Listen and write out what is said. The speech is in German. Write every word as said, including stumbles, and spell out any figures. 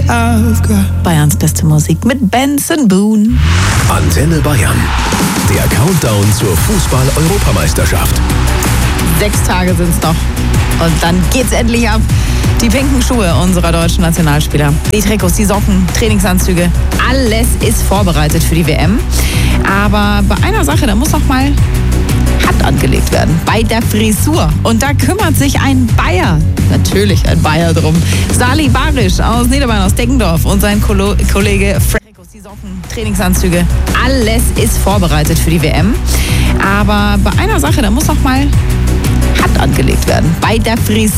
I've got. Bayerns beste Musik mit Benson Boone. Antenne Bayern. Der Countdown zur Fußball-Europameisterschaft. Sechs Tage sind's noch. Und dann geht's endlich ab. Die pinken Schuhe unserer deutschen Nationalspieler. Die Trikots, die Socken, Trainingsanzüge. Alles ist vorbereitet für die W M. Aber bei einer Sache, da muss noch mal Hand angelegt werden. Bei der Frisur. Und da kümmert sich ein Bayer, natürlich ein Bayer drum. Sali Barisch aus Niederbayern, aus Deggendorf und sein Kolo- Kollege Frank. Die Socken, Trainingsanzüge. Alles ist vorbereitet für die W M. Aber bei einer Sache, da muss noch mal Hand angelegt werden. Bei der Frisur.